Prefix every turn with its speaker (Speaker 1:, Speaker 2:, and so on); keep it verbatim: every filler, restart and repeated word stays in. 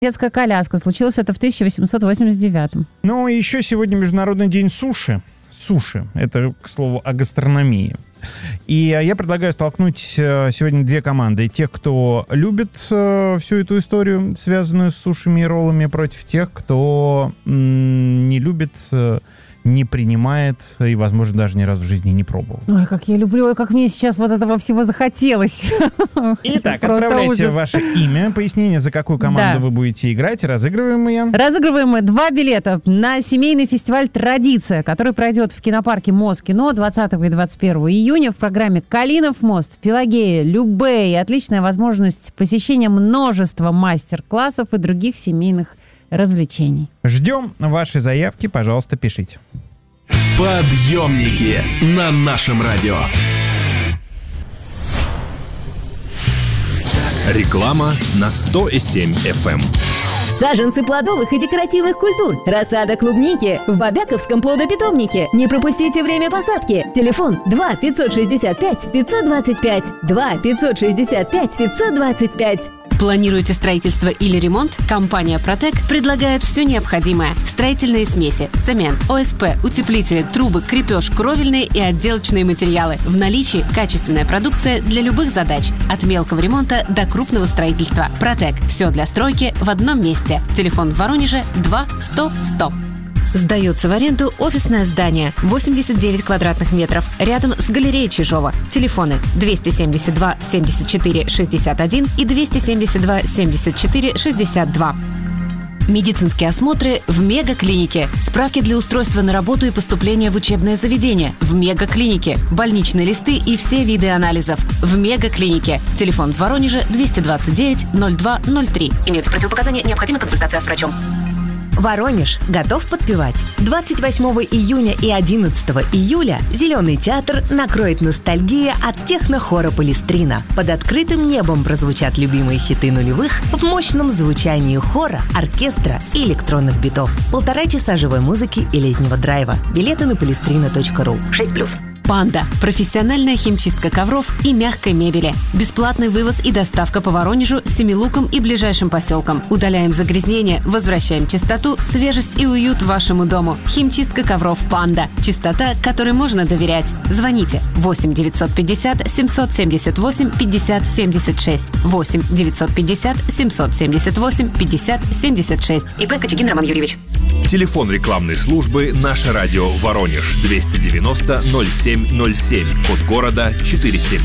Speaker 1: детская коляска. Случилось это в тысяча восемьсот восемьдесят девятом.
Speaker 2: Ну, и еще сегодня Международный день суши. Суши. Это, к слову, о гастрономии. И я предлагаю столкнуть сегодня две команды. Тех, кто любит э, всю эту историю, связанную с сушами и роллами, против тех, кто м- не любит, э, не принимает и, возможно, даже ни разу в жизни не пробовал.
Speaker 1: Ой, как я люблю, ой, как мне сейчас вот этого всего захотелось.
Speaker 2: Итак, отправляйте ваше имя, пояснение, за какую команду
Speaker 1: Да.
Speaker 2: вы будете играть. Разыгрываем мы.
Speaker 1: Разыгрываем мы два билета на семейный фестиваль «Традиция», который пройдет в кинопарке Москино двадцатого и двадцать первого июня в программе «Калинов мост», «Пелагея», «Любэ» и отличная возможность посещения множества мастер-классов и других семейных развлечений.
Speaker 2: Ждем ваши заявки, пожалуйста, пишите.
Speaker 3: Подъемники на нашем радио. Реклама на сто семь эф эм.
Speaker 4: Саженцы плодовых и декоративных культур. Рассада клубники в Бобяковском плодопитомнике. Не пропустите время посадки. Телефон два пятьсот шестьдесят пять пятьсот двадцать пять. два пятьсот шестьдесят пять пятьсот двадцать пять.
Speaker 5: Планируете строительство или ремонт? Компания «Протек» предлагает все необходимое. Строительные смеси, цемент, о эс пэ, утеплители, трубы, крепеж, кровельные и отделочные материалы. В наличии качественная продукция для любых задач. От мелкого ремонта до крупного строительства. «Протек» – все для стройки в одном месте. Телефон в Воронеже два сто сто. Сдается в аренду офисное здание, восемьдесят девять квадратных метров, рядом с галереей Чижова. Телефоны двести семьдесят два семьдесят четыре шестьдесят один и двести семьдесят два семьдесят четыре шестьдесят два. Медицинские осмотры в Мегаклинике. Справки для устройства на работу и поступления в учебное заведение. В Мегаклинике. Больничные листы и все виды анализов. В Мегаклинике. Телефон в Воронеже двести двадцать девять ноль два ноль три. Имеются противопоказания, необходима консультация с врачом.
Speaker 6: Воронеж готов подпевать. двадцать восьмого июня и одиннадцатого июля Зеленый театр накроет ностальгия от технохора Полистрина. Под открытым небом прозвучат любимые хиты нулевых в мощном звучании хора, оркестра и электронных битов. Полтора часа живой музыки и летнего драйва. Билеты на полистрина точка ру.
Speaker 5: шесть плюс. «Панда» – профессиональная химчистка ковров и мягкой мебели. Бесплатный вывоз и доставка по Воронежу, Семилукам и ближайшим поселкам. Удаляем загрязнения, возвращаем чистоту, свежесть и уют вашему дому. Химчистка ковров «Панда». Чистота, которой можно доверять. Звоните восемь девятьсот пятьдесят семьсот семьдесят восемь пятьдесят семьдесят шесть. восемь девятьсот пятьдесят семьсот семьдесят восемь пятьдесят семьдесят шесть. И Б. Кочегин Роман Юрьевич.
Speaker 3: Телефон рекламной службы «Наше радио Воронеж» двести девяносто ноль семь ноль семь. Код города четыре семь.